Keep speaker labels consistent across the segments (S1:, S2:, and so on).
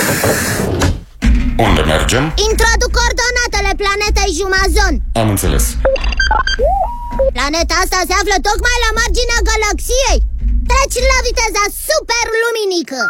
S1: Unde mergem?
S2: Introduc coordonatele planetei Jumazon.
S1: Am înțeles.
S2: Planeta asta se află tocmai la marginea galaxiei. Treci la viteza superluminică.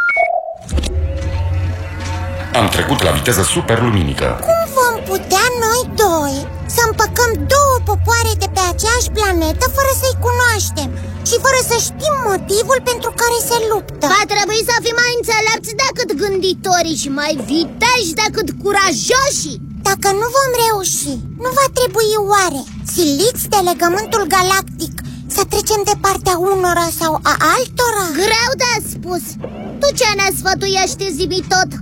S1: Am trecut la viteză superluminică.
S3: Cum vom putea noi doi să împăcăm două popoare de pe aceeași planetă fără să-i cunoaștem și fără să știm motivul pentru care se luptă?
S2: Va trebui să fim mai înțelepți decât gânditorii și mai viteji decât curajoșii.
S3: Dacă nu vom reuși, nu va trebui oare, siliți de legământul galactic, să trecem de partea unora sau a altora?
S2: Greu de spus. Tu ce ne sfătuiești, zi-mi tot?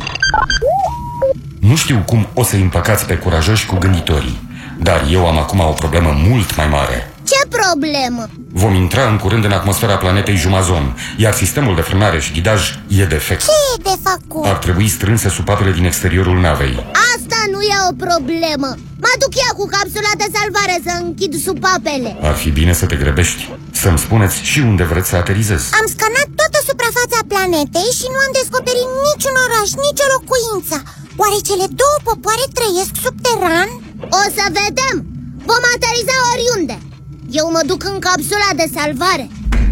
S1: Nu știu cum o să împăcați pe curajoși cu gânditorii, dar eu am acum o problemă mult mai mare.
S2: Ce problemă?
S1: Vom intra în curând în atmosfera planetei Jumazon, iar sistemul de frânare și ghidaj e defect.
S3: Ce e de făcut?
S1: Ar trebui strânse supapele din exteriorul navei.
S2: Asta nu e o problemă. Mă duc eu cu capsula de salvare să închid supapele.
S1: Ar fi bine să te grăbești, să-mi spuneți și unde vreți să aterizez.
S3: Am scanat toată suprafața planetei și nu am descoperit niciun oraș, nicio locuință. Oare cele două popoare trăiesc subteran?
S2: O să vedem. Vom ateriza oriunde. Eu mă duc în capsula de salvare.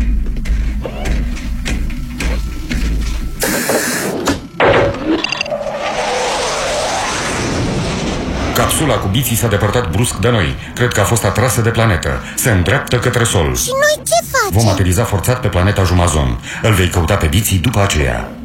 S1: Capsula cu biții s-a depărtat brusc de noi. Cred că a fost atrasă de planetă. Se îndreaptă către sol.
S3: Și noi ce facem?
S1: Vom ateriza forțat pe planeta Jumazon. Îl vei căuta pe biții după aceea.